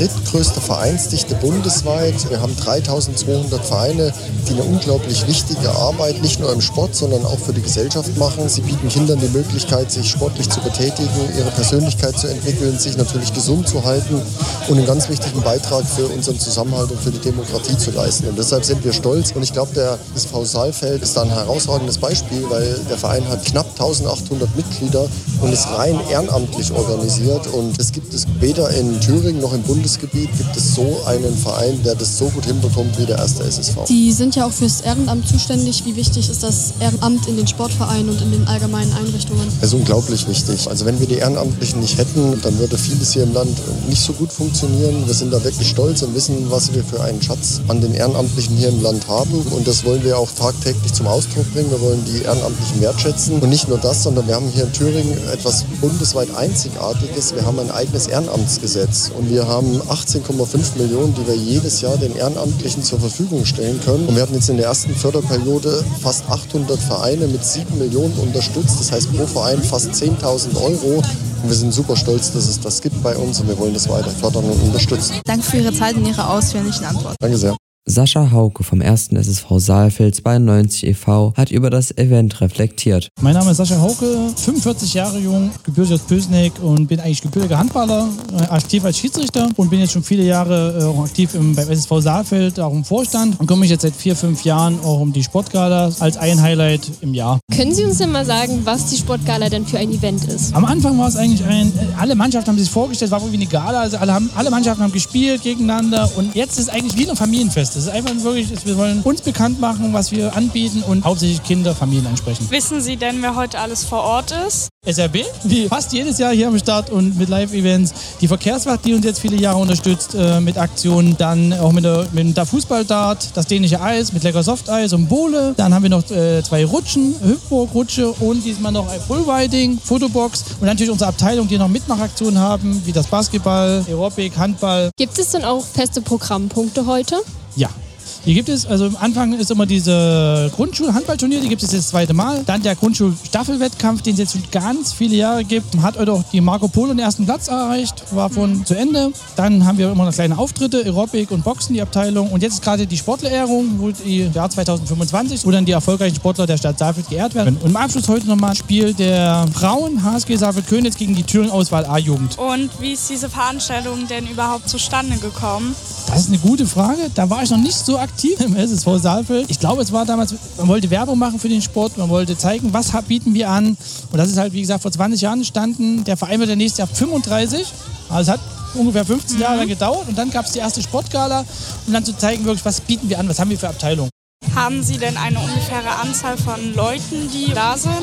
drittgrößte Vereinsdichte bundesweit. Wir haben 3200 Vereine, die eine unglaublich wichtige Arbeit nicht nur im Sport, sondern auch für die Gesellschaft machen. Sie bieten Kindern die Möglichkeit, sich sportlich zu betätigen, ihre Persönlichkeit zu entwickeln, sich natürlich gesund zu halten und einen ganz wichtigen Beitrag für unseren Zusammenhalt und für die Demokratie zu leisten. Und deshalb sind wir stolz. Und ich glaube, der SV Saalfeld ist da ein herausragendes Beispiel, weil der Verein hat knapp 1800 Mitglieder und ist rein ehrenamtlich organisiert. Und es gibt es weder in Thüringen noch im Bundesgebiet gibt es so einen Verein, der das so gut hinbekommt wie der erste SSV. Sie sind ja auch fürs Ehrenamt zuständig. Wie wichtig ist das Ehrenamt in den Sportvereinen und in den allgemeinen Einrichtungen? Es ist unglaublich wichtig. Also wenn wir die Ehrenamtlichen nicht hätten, dann würde vieles hier im Land nicht so gut funktionieren. Wir sind da wirklich stolz und wissen, was wir für einen Schatz an den Ehrenamtlichen hier im Land haben. Und das wollen wir auch tagtäglich zum Ausdruck bringen. Wir wollen die Ehrenamtlichen wertschätzen. Und nicht nur das, sondern wir haben hier in Thüringen etwas bundesweit Einzigartiges. Wir haben ein eigenes Ehrenamtsgesetz. Und wir haben 18,5 Millionen, die wir jedes Jahr den Ehrenamtlichen zur Verfügung stellen können. Und wir hatten jetzt in der ersten Förderperiode fast 800 Vereine mit 7 Millionen unterstützt. Das heißt pro Verein fast 10.000 Euro. Und wir sind super stolz, dass es das gibt bei uns und wir wollen das weiter fördern und unterstützen. Danke für Ihre Zeit und Ihre ausführlichen Antworten. Danke sehr. Sascha Hauke vom 1. SSV Saalfeld 92 e.V. hat über das Event reflektiert. Mein Name ist Sascha Hauke, 45 Jahre jung, gebürtig aus Pößneck und bin eigentlich gebürtiger Handballer, aktiv als Schiedsrichter und bin jetzt schon viele Jahre auch aktiv beim SSV Saalfeld, auch im Vorstand und kümmere mich jetzt seit 4-5 Jahren auch um die Sportgala als ein Highlight im Jahr. Können Sie uns denn mal sagen, was die Sportgala denn für ein Event ist? Am Anfang war es eigentlich alle Mannschaften haben sich vorgestellt, es war irgendwie eine Gala, also alle Mannschaften haben gespielt gegeneinander und jetzt ist es eigentlich wie ein Familienfest. Es ist einfach wirklich, wir wollen uns bekannt machen, was wir anbieten und hauptsächlich Kinder, Familien ansprechen. Wissen Sie denn, wer heute alles vor Ort ist? SRB, wie fast jedes Jahr hier am Start und mit Live-Events. Die Verkehrswacht, die uns jetzt viele Jahre unterstützt mit Aktionen. Dann auch mit der Fußballdart, das dänische Eis mit lecker Softeis und Bowle. Dann haben wir noch 2 Rutschen, Hüpfburg-Rutsche und diesmal noch ein Bullriding, Fotobox. Und natürlich unsere Abteilung, die noch Mitmachaktionen haben, wie das Basketball, Aerobic, Handball. Gibt es denn auch feste Programmpunkte heute? Ja. Hier gibt es, also am Anfang ist immer diese Grundschul-Handballturnier, die gibt es jetzt das zweite Mal. Dann der Grundschul-Staffelwettkampf, den es jetzt schon ganz viele Jahre gibt. Hat heute auch die Marco Polo den ersten Platz erreicht, war von zu Ende. Dann haben wir immer noch kleine Auftritte, Aerobic und Boxen, die Abteilung. Und jetzt ist gerade die Sportlerehrung, wo die Jahr 2025, wo dann die erfolgreichen Sportler der Stadt Saalfeld geehrt werden. Und im Abschluss heute nochmal Spiel der Frauen HSG Saalfeld-Köniz gegen die Thüringen-Auswahl A-Jugend. Und wie ist diese Veranstaltung denn überhaupt zustande gekommen? Das ist eine gute Frage. Da war ich noch nicht so aktiv im SSV Saalfeld. Ich glaube, es war damals, man wollte Werbung machen für den Sport, man wollte zeigen, was bieten wir an. Und das ist halt, wie gesagt, vor 20 Jahren entstanden. Der Verein wird ja nächstes Jahr 35. Also es hat ungefähr 15 Jahre lang gedauert. Und dann gab es die erste Sportgala, um dann zu zeigen, wirklich, was bieten wir an, was haben wir für Abteilungen. Haben Sie denn eine ungefähre Anzahl von Leuten, die da sind?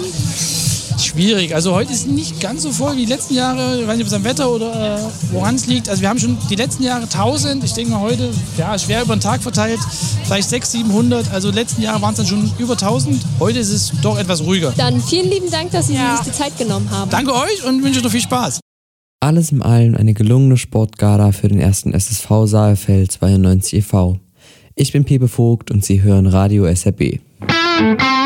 Schwierig. Also heute ist nicht ganz so voll wie die letzten Jahre. Ich weiß nicht, ob es am Wetter oder woran es liegt. Also wir haben schon die letzten Jahre 1000. Ich denke mal heute, ja, schwer über den Tag verteilt. Vielleicht 600-700. Also letzten Jahre waren es dann schon über 1000. Heute ist es doch etwas ruhiger. Dann vielen lieben Dank, dass Sie sich die Zeit genommen haben. Danke euch und wünsche noch viel Spaß. Alles in allem eine gelungene Sportgala für den ersten SSV Saalfeld 92 e.V. Ich bin Pepe Vogt und Sie hören Radio SRB.